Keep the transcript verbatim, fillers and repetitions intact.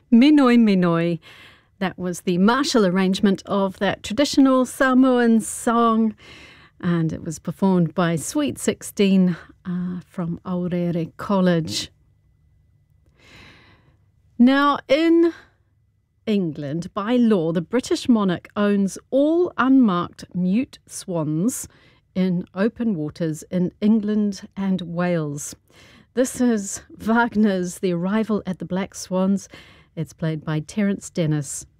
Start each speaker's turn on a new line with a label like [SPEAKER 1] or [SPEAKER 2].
[SPEAKER 1] Minoi Minoi. That was the martial arrangement of that traditional Samoan song, and it was performed by Sweet sixteen uh, from Aorere College. Now, in England, by law, the British monarch owns all unmarked mute swans in open waters in England and Wales. This is Wagner's The Arrival at the Black Swans. It's played by Terence Dennis.